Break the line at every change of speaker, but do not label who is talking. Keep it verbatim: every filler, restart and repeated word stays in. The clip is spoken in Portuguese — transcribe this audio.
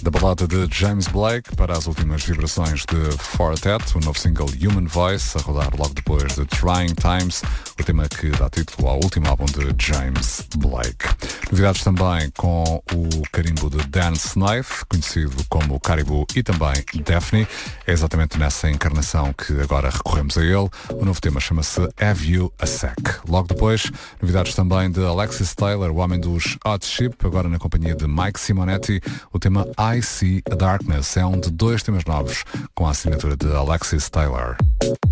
Da balada de James Blake para as últimas vibrações de Fortet, o novo single Human Voice, a rodar logo depois de Trying Times, o tema que dá título ao último álbum de James Blake. Novidades também com o carimbo de Dan Snaith, conhecido como Caribou e também Daphne. É exatamente nessa encarnação que agora recorremos a ele. O novo tema chama-se Have You a Sec. Logo depois, novidades também de Alexis Taylor, o homem dos Hot Chip, agora na companhia de Mike Simonetti. O tema I See a Darkness é um de dois temas novos com a assinatura de Alexis Taylor.